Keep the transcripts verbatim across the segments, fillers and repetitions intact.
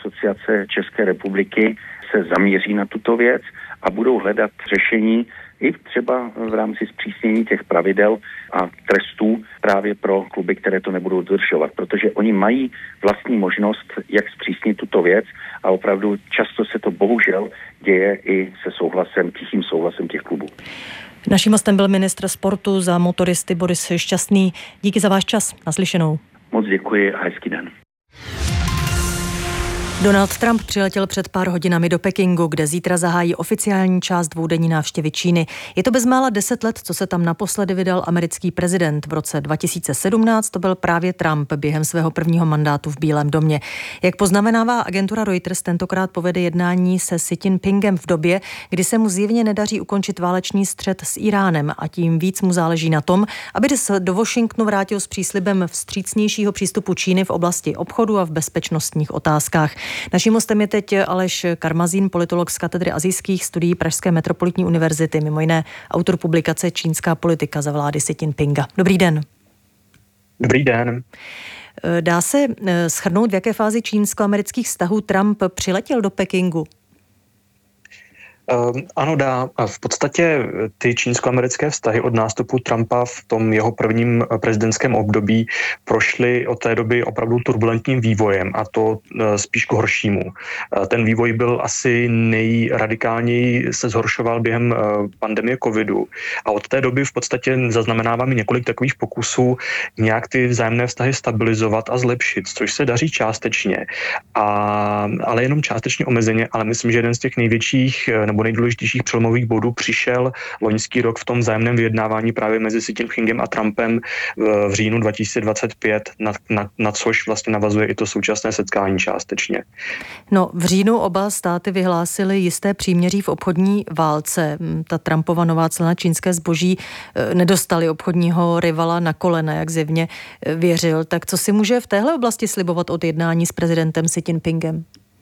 asociace České republiky se zaměří na tuto věc a budou hledat řešení i třeba v rámci zpřísnění těch pravidel a trestů právě pro kluby, které to nebudou dodržovat, protože oni mají vlastní možnost, jak zpřísnit tuto věc a opravdu často se to bohužel děje i se souhlasem, tichým souhlasem těch klubů. Naším hostem byl ministr sportu za motoristy Boris Šťastný. Díky za váš čas. Naslyšenou. Moc děkuji a hezký den. Donald Trump přiletěl před pár hodinami do Pekingu, kde zítra zahájí oficiální část dvoudenní návštěvy Číny. Je to bezmála deset let, co se tam naposledy vydal americký prezident. V roce dva tisíce sedmnáct to byl právě Trump během svého prvního mandátu v Bílém domě. Jak poznamenává agentura Reuters, tentokrát povede jednání se Xi Jinpingem v době, kdy se mu zjevně nedaří ukončit válečný střet s Íránem a tím víc mu záleží na tom, aby se do Washingtonu vrátil s příslibem vstřícnějšího přístupu Číny v oblasti obchodu a v bezpečnostních otázkách. Naším hostem je teď Aleš Karmazín, politolog z katedry asijských studií Pražské metropolitní univerzity, mimo jiné autor publikace Čínská politika za vlády Xi Jinpinga. Dobrý den. Dobrý den. Dá se shrnout, v jaké fázi čínsko-amerických vztahů Trump přiletěl do Pekingu? Uh, ano, dá. V podstatě ty čínsko-americké vztahy od nástupu Trumpa v tom jeho prvním prezidentském období prošly od té doby opravdu turbulentním vývojem a to uh, spíš k horšímu. Uh, ten vývoj byl asi nejradikálněji se zhoršoval během uh, pandemie covidu a od té doby v podstatě zaznamenáváme několik takových pokusů nějak ty vzájemné vztahy stabilizovat a zlepšit, což se daří částečně, a, ale jenom částečně omezeně, ale myslím, že jeden z těch největších nebo nejdůležitějších přelomových bodů přišel loňský rok v tom vzájemném vyjednávání právě mezi Xi Jinpingem a Trumpem v, v říjnu dva tisíce dvacet pět, na, na, na což vlastně navazuje i to současné setkání částečně. No, v říjnu oba státy vyhlásily jisté příměří v obchodní válce. Ta Trumpova nová cla na čínské zboží nedostali obchodního rivala na kolena, jak zjevně věřil. Tak co si může v téhle oblasti slibovat od jednání s prezidentem Xi Jinpingem?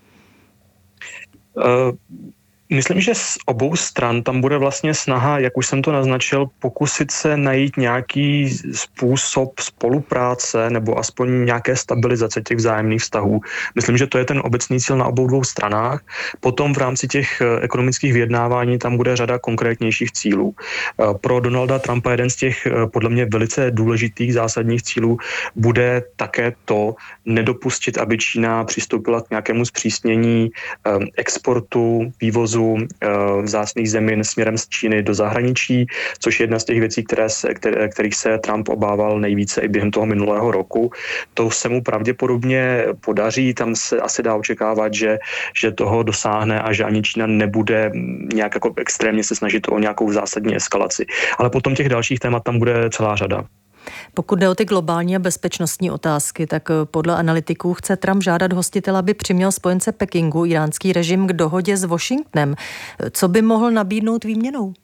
Uh... Myslím, že z obou stran tam bude vlastně snaha, jak už jsem to naznačil, pokusit se najít nějaký způsob spolupráce nebo aspoň nějaké stabilizace těch vzájemných vztahů. Myslím, že to je ten obecný cíl na obou dvou stranách. Potom v rámci těch ekonomických vyjednávání tam bude řada konkrétnějších cílů. Pro Donalda Trumpa jeden z těch podle mě velice důležitých zásadních cílů bude také to nedopustit, aby Čína přistoupila k nějakému zpřísnění exportu, vývozu vzácných zemin směrem z Číny do zahraničí, což je jedna z těch věcí, které se, které, kterých se Trump obával nejvíce i během toho minulého roku. To se mu pravděpodobně podaří, tam se asi dá očekávat, že, že toho dosáhne a že ani Čína nebude nějak jako extrémně se snažit o nějakou zásadní eskalaci. Ale potom těch dalších témat tam bude celá řada. Pokud jde o ty globální a bezpečnostní otázky, tak podle analytiků chce Trump žádat hostitele, aby přiměl spojence Pekingu, iránský režim, k dohodě s Washingtonem. Co by mohl nabídnout výměnou?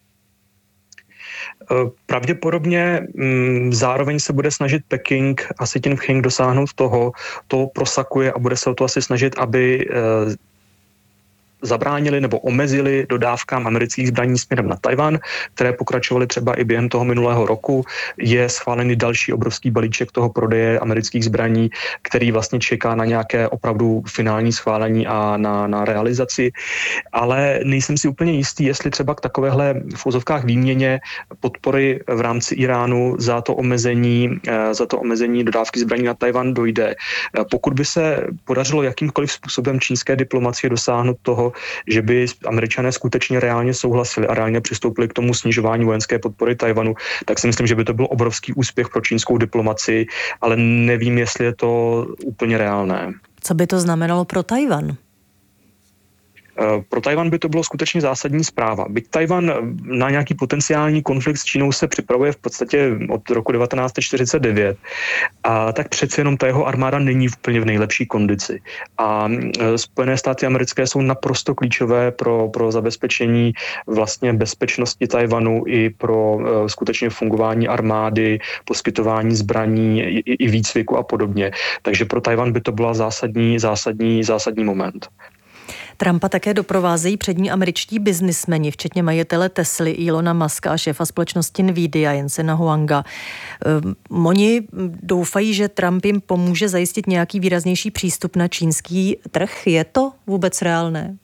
Pravděpodobně m, zároveň se bude snažit Peking a Xi Jinping dosáhnout toho, to prosakuje a bude se o to asi snažit, aby e, zabránili nebo omezili dodávkám amerických zbraní směrem na Tajvan, které pokračovaly třeba i během toho minulého roku. Je schválený další obrovský balíček toho prodeje amerických zbraní, který vlastně čeká na nějaké opravdu finální schválení a na, na realizaci. Ale nejsem si úplně jistý, jestli třeba k takovéhle v úzovkách výměně podpory v rámci Iránu za to omezení, za to omezení dodávky zbraní na Tajvan dojde. Pokud by se podařilo jakýmkoliv způsobem čínské diplomacie dosáhnout toho, že by Američané skutečně reálně souhlasili a reálně přistoupili k tomu snižování vojenské podpory Tajvanu, tak si myslím, že by to byl obrovský úspěch pro čínskou diplomacii, ale nevím, jestli je to úplně reálné. Co by to znamenalo pro Tajvan? Pro Tajvan by to bylo skutečně zásadní zpráva. Byť Tajvan na nějaký potenciální konflikt s Čínou se připravuje v podstatě od roku devatenáct set čtyřicet devět, a tak přece jenom ta jeho armáda není úplně v nejlepší kondici. A Spojené státy americké jsou naprosto klíčové pro, pro zabezpečení vlastně bezpečnosti Tajvanu i pro uh, skutečně fungování armády, poskytování zbraní i, i výcviku a podobně. Takže pro Tajvan by to byla zásadní, zásadní, zásadní moment. Trumpa také doprovázejí přední američtí biznismeni, včetně majitele Tesly, Elona Muska a šéfa společnosti Nvidia, Jensena Huanga. Um, oni doufají, že Trump jim pomůže zajistit nějaký výraznější přístup na čínský trh. Je to vůbec reálné?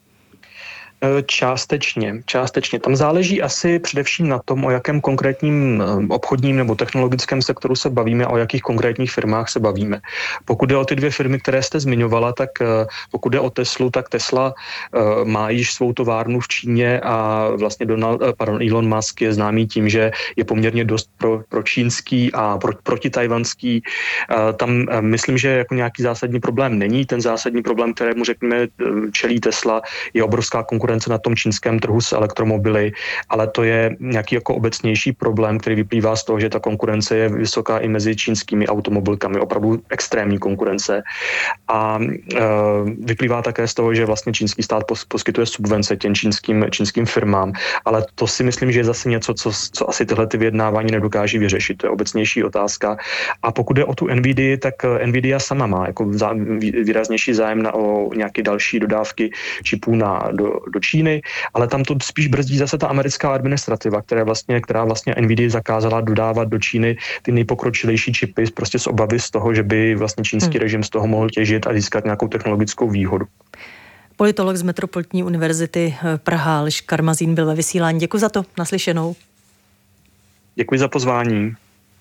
Částečně, částečně. Tam záleží asi především na tom, o jakém konkrétním obchodním nebo technologickém sektoru se bavíme a o jakých konkrétních firmách se bavíme. Pokud jde o ty dvě firmy, které jste zmiňovala, tak pokud jde o Teslu, tak Tesla má již svou továrnu v Číně a vlastně Donald, pardon, Elon Musk je známý tím, že je poměrně dost pro, pro čínský a pro, protitajvanský. Tam myslím, že jako nějaký zásadní problém není. Ten zásadní problém, kterému řekněme čelí Tesla, je obrovská konkurence na tom čínském trhu s elektromobily, ale to je nějaký jako obecnější problém, který vyplývá z toho, že ta konkurence je vysoká i mezi čínskými automobilkami, opravdu extrémní konkurence. A e, vyplývá také z toho, že vlastně čínský stát pos, poskytuje subvence těm čínským, čínským firmám, ale to si myslím, že je zase něco, co, co asi tyhle ty vyjednávání nedokáží vyřešit. To je obecnější otázka. A pokud jde o tu Nvidia, tak Nvidia sama má jako zá, výraznější zájem na o nějaké další dodávky čipů na, do, do Číny, ale tam to spíš brzdí zase ta americká administrativa, která vlastně, která vlastně Nvidia zakázala dodávat do Číny ty nejpokročilejší čipy prostě z obavy z toho, že by vlastně čínský hmm. režim z toho mohl těžit a získat nějakou technologickou výhodu. Politolog z Metropolitní univerzity Praha Aleš Karmazín byl ve vysílání. Děkuji za to. Naslyšenou. Děkuji za pozvání.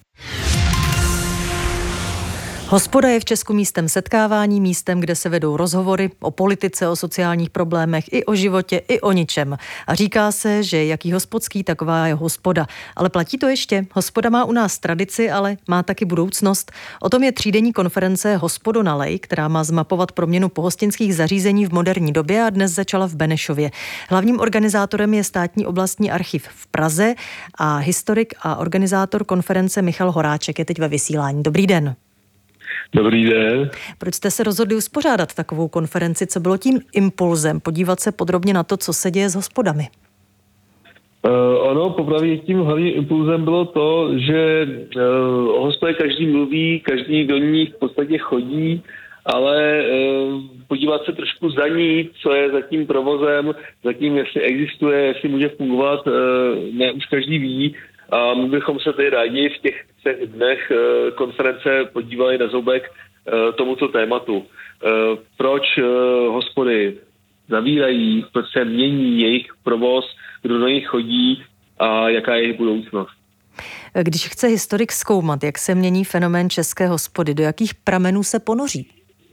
Hospoda je v Česku místem setkávání, místem, kde se vedou rozhovory o politice, o sociálních problémech, i o životě, i o ničem. A říká se, že jaký hospodský, taková je hospoda. Ale platí to ještě? Hospoda má u nás tradici, ale má taky budoucnost. O tom je třídenní konference Hospodo na lej, která má zmapovat proměnu pohostinských zařízení v moderní době a dnes začala v Benešově. Hlavním organizátorem je Státní oblastní archiv v Praze a historik a organizátor konference Michal Horáček je teď ve vysílání. Dobrý den. Dobrý den. Proč jste se rozhodli uspořádat takovou konferenci? Co bylo tím impulzem? Podívat se podrobně na to, co se děje s hospodami. Uh, ono, popravdě tím hlavním impulzem bylo to, že uh, o hospodě každý mluví, každý do ní v podstatě chodí, ale uh, podívat se trošku za ní, co je za tím provozem, za tím, jestli existuje, jestli může fungovat, uh, ne už každý ví. A my bychom se tady rádi v těch třech dnech uh, konference podívali na zoubek uh, tomuto tématu. Uh, proč uh, hospody zavírají, proč se mění jejich provoz, kdo do nich chodí a jaká je jejich budoucnost. Když chce historik zkoumat, jak se mění fenomén české hospody, do jakých pramenů se ponoří?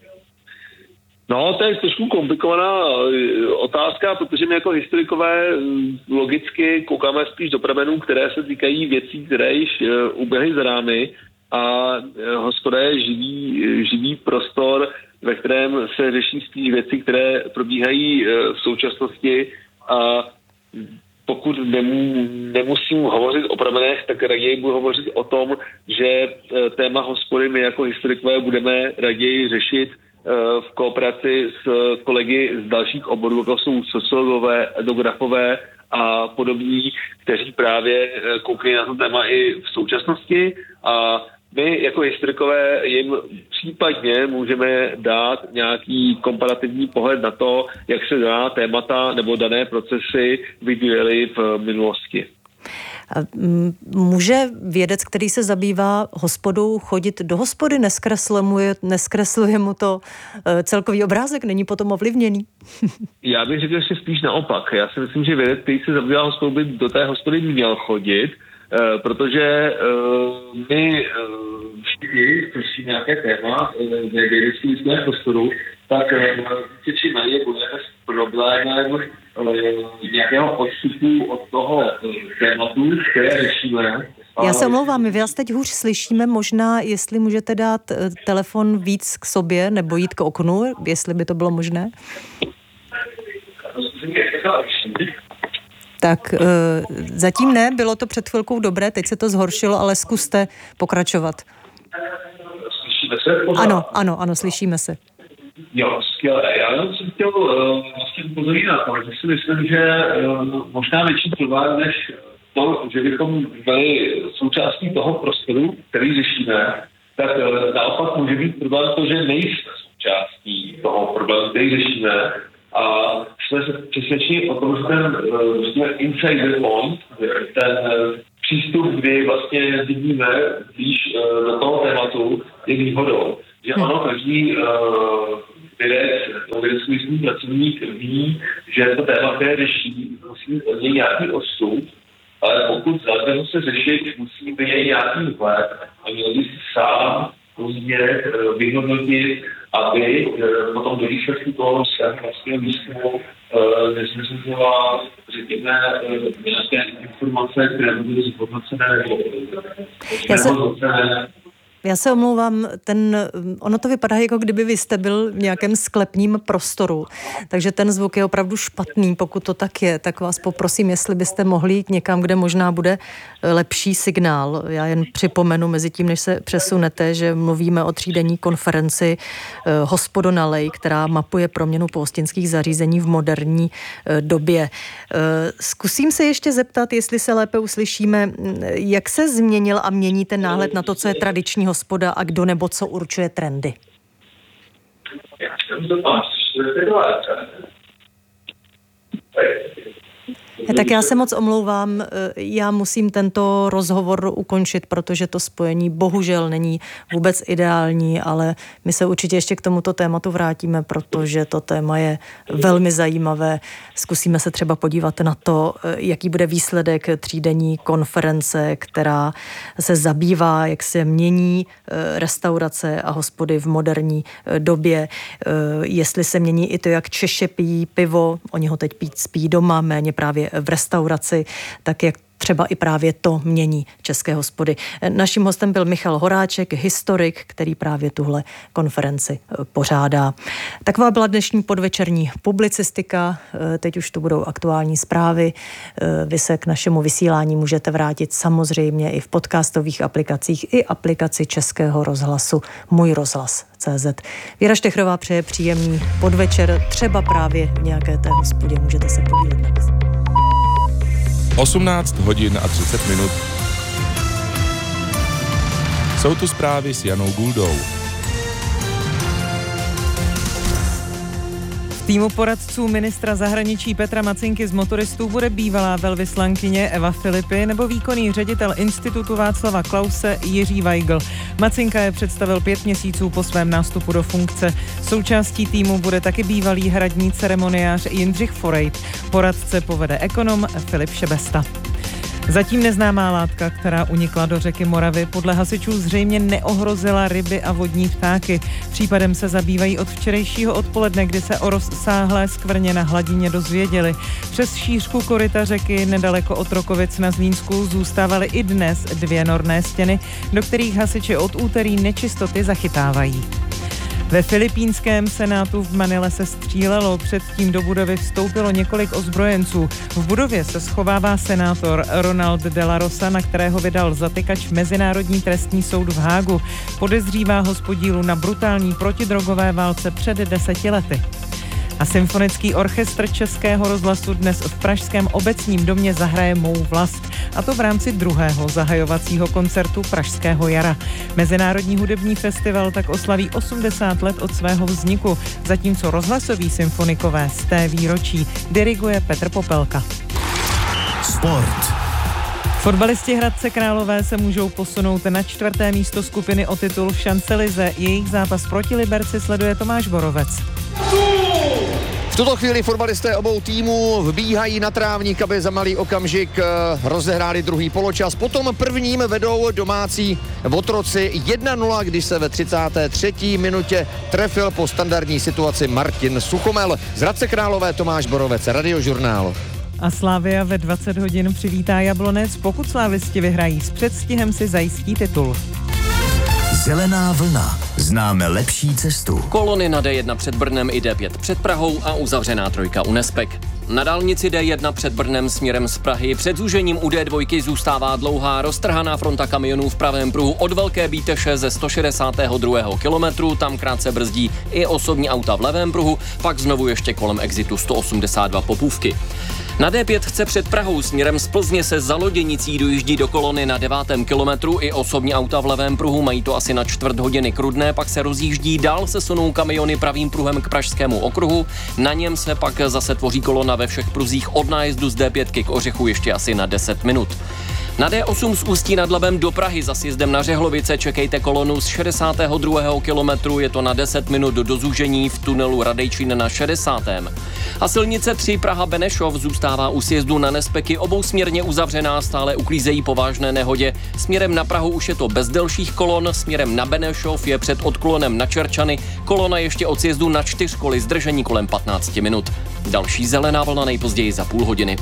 No, to je trošku komplikovaná otázka, protože my jako historikové logicky koukáme spíš do pramenů, které se týkají věcí, které již uběhly za rámy, a hospoda je živý, živý prostor, ve kterém se řeší spíš věci, které probíhají v současnosti, a pokud nemů, nemusím hovořit o pramenech, tak raději budu hovořit o tom, že téma hospody my jako historikové budeme raději řešit v kooperaci s kolegy z dalších oborů, jako jsou sociologové, etnografové a podobní, kteří právě koukají na to téma i v současnosti, a my jako historikové jim případně můžeme dát nějaký komparativní pohled na to, jak se daná témata nebo dané procesy vyvíjely v minulosti. Může vědec, který se zabývá hospodou, chodit do hospody? Neskresluje, neskresluje mu to celkový obrázek? Není potom ovlivněný? Já bych řekl ještě spíš naopak. Já si myslím, že vědec, který se zabývá hospodou, by do té hospody měl chodit, protože my všichni, kteří nějaké téma ve vědeckém prostoru, tak či méně budeme s problémem nějakého odstupu od toho tématu, které řešíme. Já se omlouvám, my vás teď hůř slyšíme, možná jestli můžete dát telefon víc k sobě nebo jít k oknu, jestli by to bylo možné. Tak zatím ne, bylo to před chvilkou dobré, teď se to zhoršilo, ale zkuste pokračovat. Slyšíme se? Ano, ano, ano, slyšíme se. Jo, skvěle. Já jsem chtěl uh, vlastně upozornit na to, že si myslím, že uh, možná větší problém než to, že bychom byli součástí toho prostoru, který řešíme, tak uh, naopak může být problém to, že nejsme součástí toho problému, který řešíme, A jsme se přesvědčili o tom, že ten uh, insider point, ten uh, přístup, kdy vlastně vidíme blíž uh, do toho tématu, je výhodou. Že ano, každý uh, vědec, vědecký pracovník ví, že to téma, které řeší, musí mít nějaký odstup, ale pokud začne se řešit, musí být nějaký vhled a měl by si sám později vyhodnotit, aby potom do výsledku toho svého vlastního výzkumu nezmyslovala, řekněme, nějaké informace, které budou zhodnocené nebo zhodnocené. Já se omlouvám, ten, ono to vypadá, jako kdyby vy jste byl v nějakém sklepním prostoru, takže ten zvuk je opravdu špatný. Pokud to tak je, tak vás poprosím, jestli byste mohli jít někam, kde možná bude lepší signál. Já jen připomenu mezi tím, než se přesunete, že mluvíme o třídenní konferenci Hospodonalej, která mapuje proměnu pohostinských zařízení v moderní době. Zkusím se ještě zeptat, jestli se lépe uslyšíme, jak se změnil a mění ten náhled na to, co je tradiční hospoda a kdo nebo co určuje trendy? Tak já se moc omlouvám, já musím tento rozhovor ukončit, protože to spojení bohužel není vůbec ideální, ale my se určitě ještě k tomuto tématu vrátíme, protože to téma je velmi zajímavé. Zkusíme se třeba podívat na to, jaký bude výsledek třídenní konference, která se zabývá, jak se mění restaurace a hospody v moderní době, jestli se mění i to, jak Češi pijí pivo, oni ho teď pít spí doma, méně právě v restauraci, tak jak třeba i právě to mění české hospody. Naším hostem byl Michal Horáček, historik, který právě tuhle konferenci pořádá. Taková byla dnešní podvečerní publicistika, teď už tu budou aktuální zprávy. Vy se k našemu vysílání můžete vrátit samozřejmě i v podcastových aplikacích, i aplikaci Českého rozhlasu Můj rozhlas tečka cé zet. Věra Štechrová přeje příjemný podvečer, třeba právě v nějaké té hospodě, můžete se podílet na nás. osmnáct hodin a třicet minut. Jsou tu zprávy s Janou Guldou. V týmu poradců ministra zahraničí Petra Macinky z motoristů bude bývalá velvyslankyně Eva Filipy nebo výkonný ředitel Institutu Václava Klause Jiří Weigl. Macinka je představil pět měsíců po svém nástupu do funkce. Součástí týmu bude taky bývalý hradní ceremoniář Jindřich Forejt. Poradce povede ekonom Filip Šebesta. Zatím neznámá látka, která unikla do řeky Moravy, podle hasičů zřejmě neohrozila ryby a vodní ptáky. Případem se zabývají od včerejšího odpoledne, kdy se o rozsáhlé skvrně na hladině dozvěděli. Přes šířku koryta řeky nedaleko od Rokovic na Zlínsku zůstávaly i dnes dvě norné stěny, do kterých hasiči od úterý nečistoty zachytávají. Ve filipínském senátu v Manile se střílelo, předtím do budovy vstoupilo několik ozbrojenců. V budově se schovává senátor Ronald de la Rosa, na kterého vydal zatykač Mezinárodní trestní soud v Hágu. Podezřívá ho z podílu na brutální protidrogové válce před deseti lety. A symfonický orchestr Českého rozhlasu dnes v pražském Obecním domě zahraje Mou vlast, a to v rámci druhého zahajovacího koncertu Pražského jara. Mezinárodní hudební festival tak oslaví osmdesát let od svého vzniku, zatímco rozhlasoví symfonikové z té výročí diriguje Petr Popelka. Sport. Fotbalisti Hradce Králové se můžou posunout na čtvrté místo skupiny o titul v Šancelize. Jejich zápas proti Liberci sleduje Tomáš Borovec. V tuto chvíli fotbalisté obou týmů vbíhají na trávník, aby za malý okamžik rozehráli druhý poločas. Potom prvním vedou domácí Votroci jedna nula, když se ve třicáté třetí minutě trefil po standardní situaci Martin Suchomel. Z Hradce Králové Tomáš Borovec, Radiožurnál. A Slavia ve dvacet hodin přivítá Jablonec, pokud slávisti vyhrají s předstihem, si zajistí titul. Zelená vlna. Známe lepší cestu. Kolony na D jedna před Brnem i D pět před Prahou a uzavřená trojka u Nespek. Na dálnici D jedna před Brnem směrem z Prahy před zúžením u D dva zůstává dlouhá roztrhaná fronta kamionů v pravém pruhu od Velké Bíteše ze sto šedesátého druhého kilometru, tam krátce brzdí i osobní auta v levém pruhu, pak znovu ještě kolem exitu sto osmdesát dva Popůvky. Na D pět chce před Prahou směrem z Plzně se za Loděnicí dojíždí do kolony na devátém kilometru, i osobní auta v levém pruhu mají to asi na čtvrt hodiny k Rudné. dne pak se rozjíždí, dál se sunou kamiony pravým pruhem k Pražskému okruhu, na něm se pak zase tvoří kolona ve všech pruzích od nájezdu z D pět k Ořechu ještě asi na deset minut. Na D osm z Ústí nad Labem do Prahy za sjezdem na Řehlovice čekejte kolonu z šedesátého druhého kilometru, je to na deset minut do zúžení v tunelu Radejčín na šedesátém A silnice tři Praha-Benešov zůstává u sjezdu na Nespeky obousměrně uzavřená, stále uklízejí po vážné nehodě. Směrem na Prahu už je to bez delších kolon, směrem na Benešov je před odklonem na Čerčany, kolona ještě od sjezdu na Čtyřkoly, zdržení kolem patnáct minut. Další zelená vlna nejpozději za půl hodiny.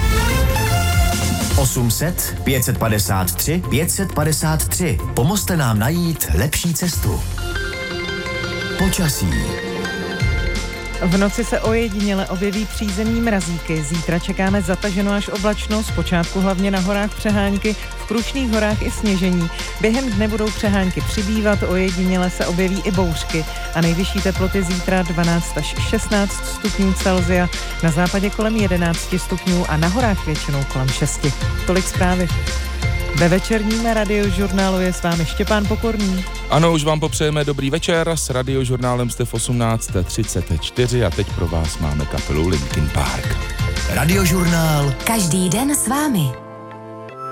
osm set pět set padesát tři pět set padesát tři. Pomozte nám najít lepší cestu. Počasí. V noci se ojediněle objeví přízemní mrazíky. Zítra čekáme zataženou až oblačno, zpočátku hlavně na horách přehánky, v Krušných horách i sněžení. Během dne budou přehánky přibývat, ojediněle se objeví i bouřky. A nejvyšší teploty zítra dvanáct až šestnáct stupňů Celsia, na západě kolem jedenáct stupňů a na horách většinou kolem šesti. Tolik zprávy. Ve večerním radiožurnálu je s vámi Štěpán Pokorný. Ano, už vám popřejeme dobrý večer. S radiožurnálem jste v osmnáct třicet čtyři a teď pro vás máme kapelu Linkin Park. Radiožurnál. Každý den s vámi.